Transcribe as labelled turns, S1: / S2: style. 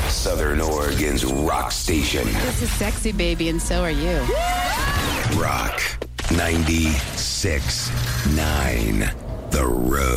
S1: Southern Oregon's rock station.
S2: This is sexy, baby, and so are you.
S1: Rock 96.9. The Road.